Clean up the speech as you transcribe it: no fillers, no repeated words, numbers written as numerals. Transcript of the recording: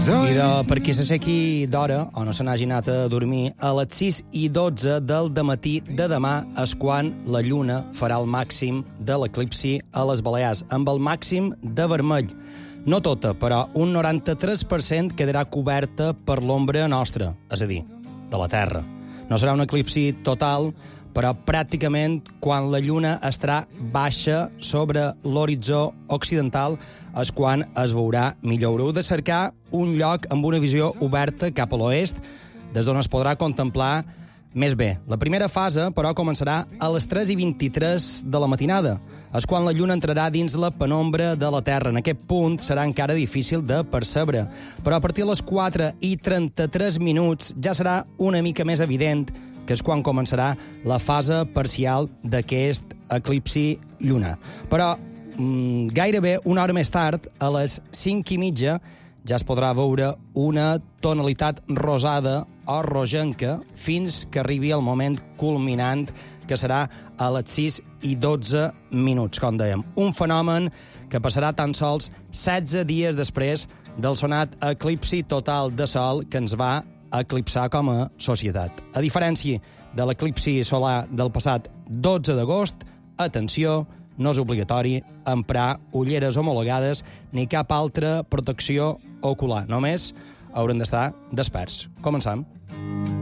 I per qui s'aixequi d'hora o no se n'hagi anat a dormir, a les 6:12 del dematí de demà és quan la lluna farà el màxim de l'eclipsi a les Balears, amb el màxim de vermell. No tota, però un 93% quedarà coberta per l'ombra nostra, és a dir, de la Terra. No serà un eclipsi total, però pràcticament quan la lluna estarà baixa sobre l'horitzó occidental és quan es veurà millor. Haureu de cercar un lloc amb una visió oberta cap a l'oest, des d'on es podrà contemplar més bé. La primera fase, però, començarà a les 3:23 de la matinada. És quan la lluna entrarà dins la penombra de la Terra. En aquest punt serà encara difícil de percebre, però a partir de les 4:33 ja serà una mica més evident, que és quan començarà la fase parcial d'aquest eclipsi lunar. Però gairebé una hora més tard, a les 5:30, ja es podrà veure una tonalitat rosada o rogenca fins que arribi el moment culminant, que serà a les 6:12, com dèiem. Un fenomen que passarà tan sols 16 dies després del sonat eclipsi total de Sol que ens va eclipsar com a societat. A diferència de l'eclipsi solar del passat 12 d'agost, atenció, no és obligatori emprar ulleres homologades ni cap altra protecció ocular. Només haurem d'estar desperts. Comencem.